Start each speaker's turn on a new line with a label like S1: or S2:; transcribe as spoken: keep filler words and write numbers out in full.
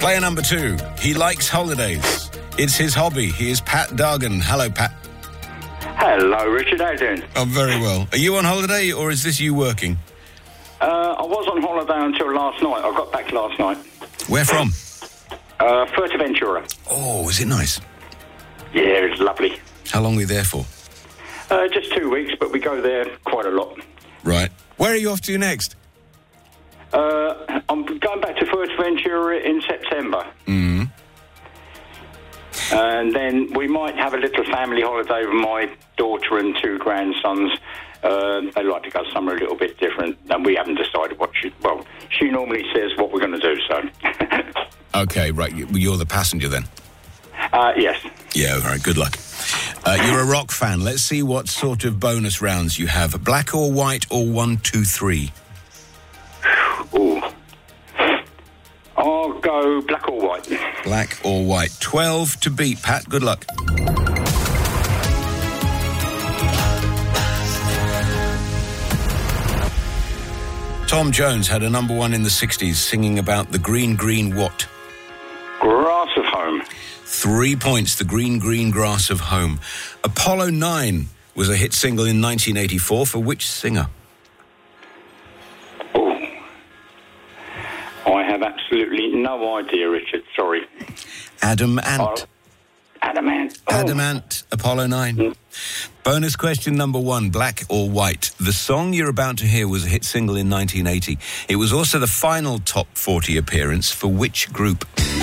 S1: Player number two, he likes holidays. It's his hobby. He is Pat Dargan. Hello, Pat.
S2: Hello, Richard. How you doing?
S1: I'm very well. Are you on holiday, or is this you working?
S2: Uh, I was on holiday until last night. I got back last night.
S1: Where from?
S2: Uh, Fuerteventura.
S1: Oh, is it nice?
S2: Yeah, it's lovely.
S1: How long were you there for?
S2: Uh, just two weeks, but we go there quite a lot.
S1: Right. Where are you off to next?
S2: Uh, I'm going back to Fuerteventura in September.
S1: Mm.
S2: And then we might have a little family holiday with my daughter and two grandsons. Uh, they like to go somewhere a little bit different, and we haven't decided what she... Well, she normally says what we're going to do, so...
S1: Okay, right. You're the passenger then?
S2: Uh, yes.
S1: Yeah, all right. Good luck. Uh, you're a rock fan. Let's see what sort of bonus rounds you have. Black or white or one, two, three?
S2: Ooh. I'll go black or white.
S1: Black or white. twelve to beat, Pat. Good luck. Tom Jones had a number one in the sixties singing about the green, green what?
S2: Grass of home.
S1: Three points, the green, green grass of home. Apollo nine was a hit single in nineteen eighty-four for which singer?
S2: Oh. I have absolutely no idea, Richard. Sorry.
S1: Adam Ant.
S2: Oh. Adamant. Oh.
S1: Adamant, Apollo nine.
S2: Mm.
S1: Bonus question number one, black or white? The song you're about to hear was a hit single in nineteen eighty. It was also the final top forty appearance for which group?